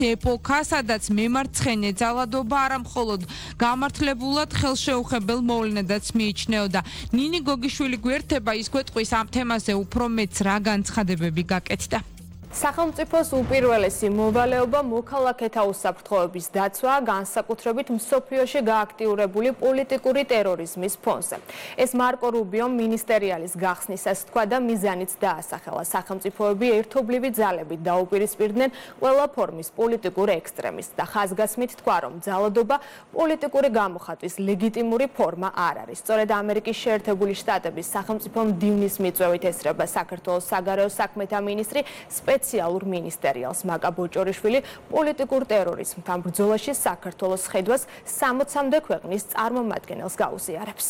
ეპოქა, სადაც მემარცხენე ძალადობა არა მხოლოდ გამართლებულად ხელშეუხებელ მოვლენადაც მიიჩნეოდა. ნინი გოგიშვილი გვერდება ის გვეტყვის ამ თემაზე უფრო მეც რა განცხადებები გაკეთდა. სახელმწიფოს უპირველესი მოვალეობა მოქალაქეთა უსაფრთხოების დაცვა, განსაკუთრებით მსოფლიოში გააქტიურებული პოლიტიკური ტერორიზმის ფონზე. ეს მარკო რუბიომ მინისტერიალის გახსნისას თქვა და მიზანიც დაასახელა. სახელმწიფოები ერთობლივი ძალებით დაუპირისპირდნენ ყველა ფორმის პოლიტიკურ ექსტრემისტს და ხაზგასმით თქვა, რომ ძალადობა პოლიტიკური გამოხატვის ლეგიტიმური ფორმა არ არის. სწორედ ამერიკის შეერთებული შტატების სახელმწიფო მდივნის მიწვევით ესწრება საქართველოს საგარეო საქმეთა მინისტრი სპეციალურ მინისტერიალს მაკა ბოჭორიშვილი პოლიტიკურ ტერორიზმთან ბრძოლაში საქართველოს ხედვას 60-მდე ქვეყნის წარმომადგენელს გაუზიარებს.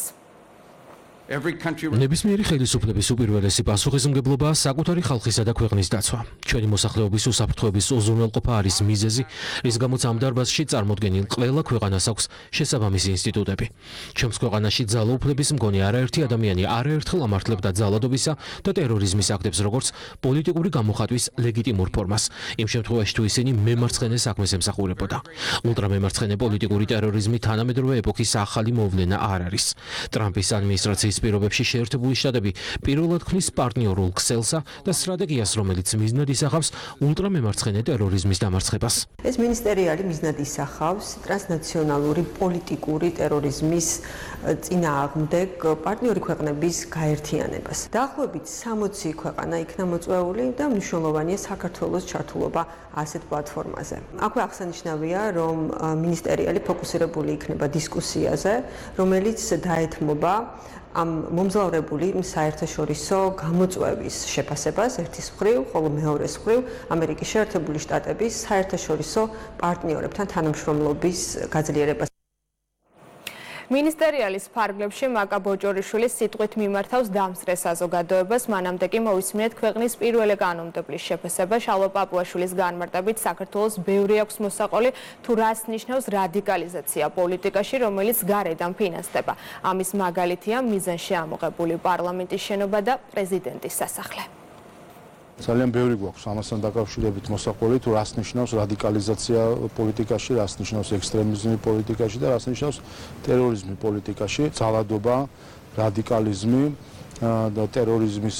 ნებისმიერი ხელისუფლების უპირველესი პასუხისმგებლობაა საკუთარი ხალხისა და ქვეყნის დაცვა. ჩვენი მოსახლეობის უსაფრთხოების უზრუნველყოფა არის მიზეზი, რის გამოც ამ დარბაზში წარმოდგენილ ყველა ქვეყანას აქვს შესაბამისი ინსტიტუტები. ჩვენს ქვეყანაში ძალაუფლების მქონე არაერთი ადამიანი არაერთხელ ამართლებდა ძალადობისა და ტერორიზმის აქტებს როგორც პოლიტიკური გამოხატვის ლეგიტიმურ ფორმას. იმ შემთხვევაში თუ ისინი მემარცხენე საქმეს ემსახურებოდა. ულტრამემარცხენე პოლიტიკური ტერორიზმი თანამედროვე ეპოქის ახალი მოვლენა არ არის. ტრამპის ადმინისტრაციის პირობებში შეერთებული შტატები პირველად ქმნის პარტნიორულ ქსელსა და სტრატეგიას, რომელიც მიზნად ისახავს ულტრამემარცხენე ტერორიზმის დამარცხებას. ეს მინისტერიალი მიზნად ისახავს ტრანსნაციონალური პოლიტიკური ტერორიზმის წინააღმდეგ პარტნიორი ქვეყნების გაერთიანებას. დაახლოებით 60 ქვეყანა იქნა მოწვეული და მნიშვნელოვანია საქართველოს ჩართულობა ასეთ პლატფორმაზე. აქვე აღსანიშნავია, რომ მინისტერიალი ფოკუსირებული იქნება დისკუსიაზე, რომელიც დაეთმობა ამ მომძლავრებული საერთაშორისო გამოწვევის შეფასებას ერთის მხრივ, ხოლო მეორეს მხრივ ამერიკის შეერთებული შტატების საერთაშორისო პარტნიორებთან თანამშრომლობის გაძლიერებას. მინისტერიალის ფარგლებში მაკა ბოჭორიშვილი სიტყვით მიმართავს დამსწრე საზოგადოებას, მანამდე კი მოისმინეთ ქვეყნის პირველი კანონმდებლის შეფასება. შალვა პაპუაშვილის განმარტებით საქართველოს ბევრი აქვს მოსაყოლი თუ რას ნიშნავს რადიკალიზაცია პოლიტიკაში, რომელიც გარედან ფინანსდება. ამის მაგალითია მიზანში ამოღებული პარლამენტის შენობა და პრეზიდენტის სასახლე. ძალიან ბევრი გვაქვს ამასთან დაკავშირებით მოსაყოლი თუ რას ნიშნავს რადიკალიზაცია პოლიტიკაში, რას ნიშნავს ექსტრემიზმი პოლიტიკაში და რას ნიშნავს ტერორიზმი პოლიტიკაში. ძალადობა, რადიკალიზმი და ტერორიზმის